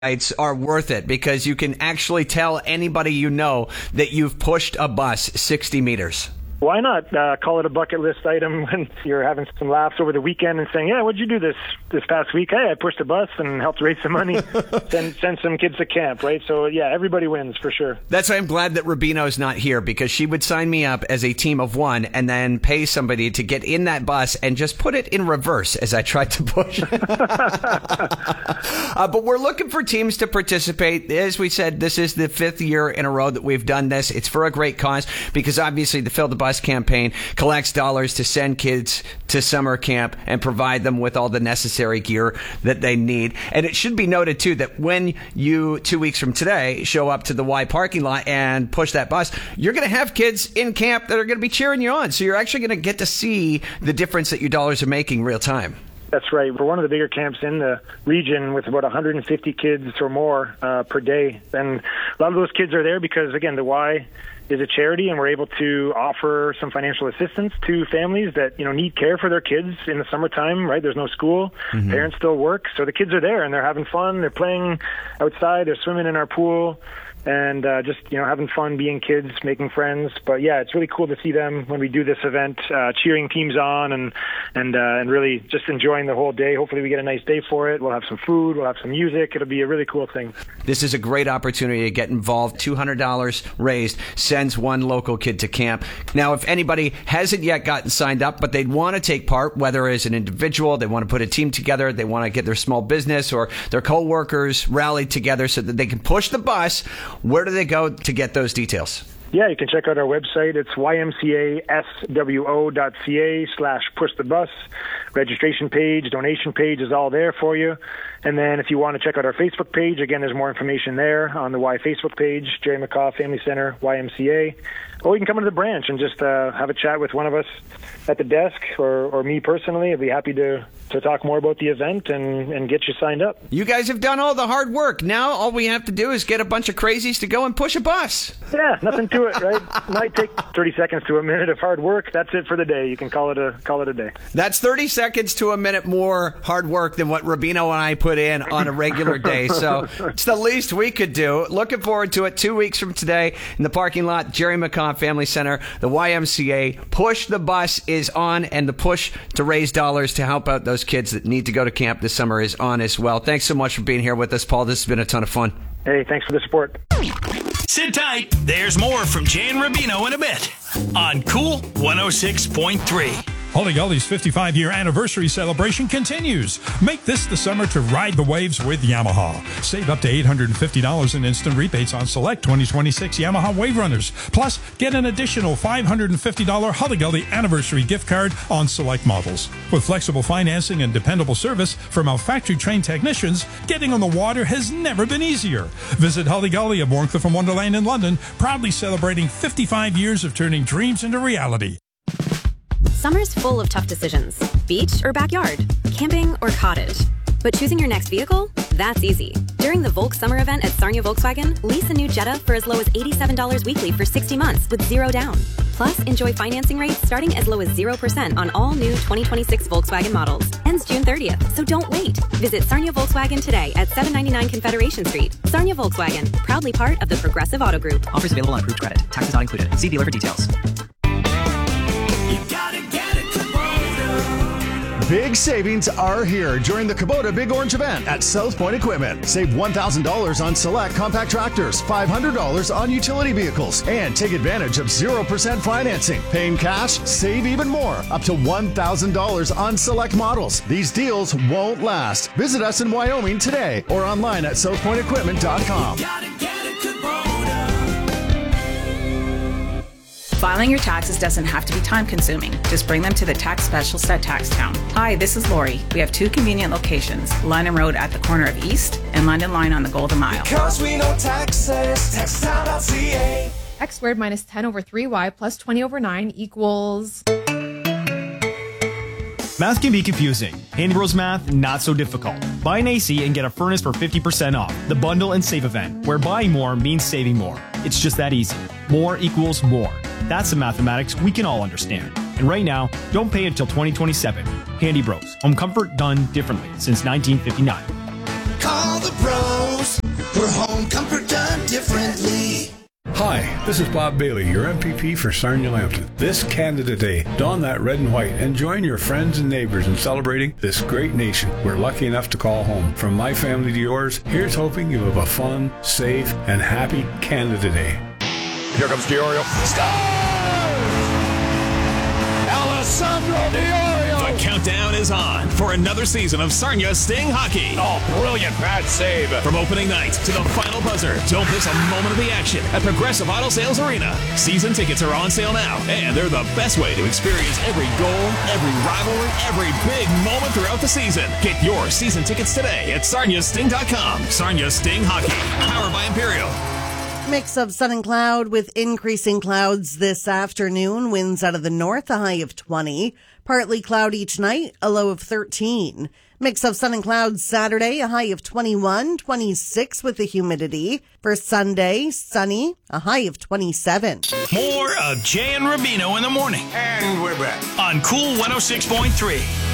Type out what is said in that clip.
nights are worth it because you can actually tell anybody you know that you've pushed a bus 60 meters. Why not call it a bucket list item when you're having some laughs over the weekend and saying, yeah, what'd you do this past week? Hey, I pushed a bus and helped raise some money, send some kids to camp, right? So, yeah, everybody wins for sure. That's why I'm glad that Rubino's not here, because she would sign me up as a team of one and then pay somebody to get in that bus and just put it in reverse as I tried to push. But we're looking for teams to participate. As we said, this is the 5th year in a row that we've done this. It's for a great cause because obviously the Fill the Bus campaign collects dollars to send kids to summer camp and provide them with all the necessary gear that they need. And it should be noted, too, that when you, 2 weeks from today, show up to the Y parking lot and push that bus, you're going to have kids in camp that are going to be cheering you on. So you're actually going to get to see the difference that your dollars are making real time. That's right. We're one of the bigger camps in the region with about 150 kids or more per day. And a lot of those kids are there because, again, the Y is a charity, and we're able to offer some financial assistance to families that, need care for their kids in the summertime, right? There's no school. Mm-hmm. Parents still work. So the kids are there, and they're having fun. They're playing outside. They're swimming in our pool. And just, having fun, being kids, making friends. But, yeah, it's really cool to see them when we do this event, cheering teams on and really just enjoying the whole day. Hopefully we get a nice day for it. We'll have some food. We'll have some music. It'll be a really cool thing. This is a great opportunity to get involved. $200 raised sends one local kid to camp. Now, if anybody hasn't yet gotten signed up, but they'd want to take part, whether as an individual, they want to put a team together, they want to get their small business or their co-workers rallied together so that they can push the bus, where do they go to get those details? Yeah, you can check out our website. It's ymcaswo.ca/pushthebus. Registration page, donation page is all there for you. And then if you want to check out our Facebook page, again, there's more information there on the Y Facebook page, Jerry McCaw Family Center, YMCA. Or you can come into the branch and just have a chat with one of us at the desk or me personally. I'd be happy to talk more about the event and get you signed up. You guys have done all the hard work. Now all we have to do is get a bunch of crazies to go and push a bus. Yeah, nothing to it, right? Might take 30 seconds to a minute of hard work. That's it for the day. You can call it a day. That's 30 seconds to a minute more hard work than what Rubino and I put in on a regular day. So it's the least we could do. Looking forward to it. 2 weeks from today in the parking lot, Jerry McCaw Family Center, the YMCA. Push the Bus is on, and the push to raise dollars to help out those kids that need to go to camp this summer is on as well. Thanks so much for being here with us, Paul. This has been a ton of fun. Hey, thanks for the support. Sit tight. There's more from Jay and Rubino in a bit on Cool 106.3. Holly Gully's 55-year anniversary celebration continues. Make this the summer to ride the waves with Yamaha. Save up to $850 in instant rebates on select 2026 Yamaha Wave Runners. Plus, get an additional $550 Holly Gully anniversary gift card on select models. With flexible financing and dependable service from our factory-trained technicians, getting on the water has never been easier. Visit Holly Gully of Warncliffe and Wonderland in London, proudly celebrating 55 years of turning dreams into reality. Summer's full of tough decisions. Beach or backyard? Camping or cottage? But choosing your next vehicle? That's easy. During the Volk Summer event at Sarnia Volkswagen, lease a new Jetta for as low as $87 weekly for 60 months with zero down. Plus, enjoy financing rates starting as low as 0% on all new 2026 Volkswagen models. Ends June 30th, so don't wait. Visit Sarnia Volkswagen today at 799 Confederation Street. Sarnia Volkswagen, proudly part of the Progressive Auto Group. Offers available on approved credit. Taxes not included. See dealer for details. Big savings are here during the Kubota Big Orange event at South Point Equipment. Save $1,000 on select compact tractors, $500 on utility vehicles, and take advantage of 0% financing. Paying cash, save even more, up to $1,000 on select models. These deals won't last. Visit us in Wyoming today or online at southpointequipment.com. Filing your taxes doesn't have to be time-consuming. Just bring them to the tax specialist at Taxtown. Hi, this is Lori. We have 2 convenient locations, London Road at the corner of East and London Line on the Golden Mile. Because we know taxes, taxtown.ca. X squared minus 10 over 3y plus 20 over 9 equals... Math can be confusing. Handy Bros Math, not so difficult. Buy an AC and get a furnace for 50% off. The Bundle and Save event, where buying more means saving more. It's just that easy. More equals more. That's the mathematics we can all understand. And right now, don't pay until 2027. Handy Bros. Home comfort done differently since 1959. Call the pros for home comfort done differently. Hi, this is Bob Bailey, your MPP for Sarnia-Lambton. This Canada Day, don that red and white and join your friends and neighbors in celebrating this great nation we're lucky enough to call home. From my family to yours, here's hoping you have a fun, safe, and happy Canada Day. Here comes Diorio. Alessandro Diorio! The countdown is on for another season of Sarnia Sting Hockey. Oh, brilliant bad save. From opening night to the final buzzer, don't miss a moment of the action at Progressive Auto Sales Arena. Season tickets are on sale now, and they're the best way to experience every goal, every rivalry, every big moment throughout the season. Get your season tickets today at sarniasting.com. Sarnia Sting Hockey, powered by Imperial. Mix of sun and cloud with increasing clouds this afternoon. Winds out of the north, a high of 20. Partly cloudy tonight, a low of 13. Mix of sun and clouds Saturday, a high of 21, 26 with the humidity. For Sunday, sunny, a high of 27. More of Jay and Rubino in the morning. And we're back on Cool 106.3.